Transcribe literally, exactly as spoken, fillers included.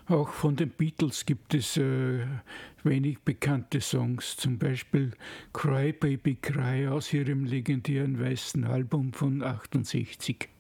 Auch von den Beatles gibt es äh, wenig bekannte Songs, zum Beispiel Cry Baby Cry aus ihrem legendären weißen Album von achtundsechzig.